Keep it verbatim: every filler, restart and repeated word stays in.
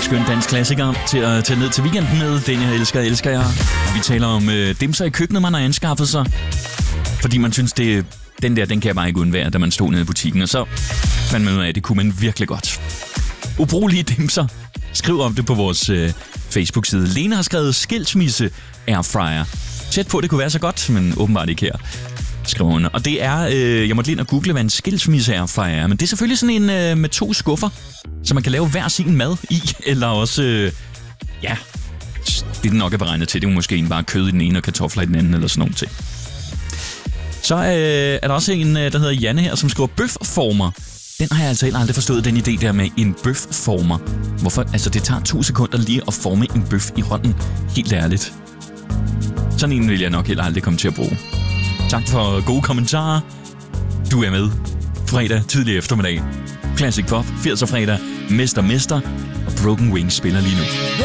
Skøn dansk klassiker til at tage ned til weekenden med. Den jeg elsker, elsker jeg. Vi taler om øh, dimser i køkkenet, man har anskaffet sig. Fordi man synes, det, den der, den kan jeg bare ikke undvære, da man stod nede i butikken. Og så fandt man ud af, at det kunne man virkelig godt. Ubrugelige dimser. Skriv om det på vores øh, Facebook-side. Lene har skrevet skilsmisse airfryer. Tæt på, det kunne være så godt, men åbenbart ikke her. Skriver hun. Og det er, øh, jeg måtte lige ind og google, hvad en skilsmisse airfryer er. Men det er selvfølgelig sådan en øh, med to skuffer, så man kan lave hver sin mad i. Eller også, øh, ja, det er nok er beregnet til. Det er måske en bare kød i den ene og kartofler i den anden, eller sådan nogle ting. Så øh, er der også en, der hedder Janne her, som skriver bøfformer. Den har jeg altså heller aldrig forstået, den idé der med en bøfformer. Hvorfor? Altså, det tager to sekunder lige at forme en bøf i hånden. Helt ærligt. Sådan en vil jeg nok heller aldrig komme til at bruge. Tak for gode kommentarer. Du er med. Fredag, tidlig eftermiddag. Classic Pop, firser fredag, Mester Mester og Broken Wings spiller lige nu.